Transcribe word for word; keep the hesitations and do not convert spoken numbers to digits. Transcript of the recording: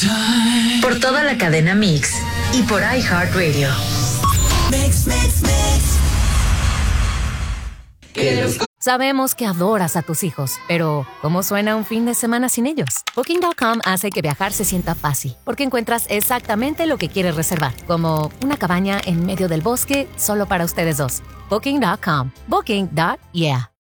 Por toda la cadena Mix y por iHeartRadio. Mix, mix, mix. Sabemos que adoras a tus hijos, pero ¿cómo suena un fin de semana sin ellos? Booking punto com hace que viajar se sienta fácil, porque encuentras exactamente lo que quieres reservar, como una cabaña en medio del bosque solo para ustedes dos. Booking punto com. Booking. Yeah.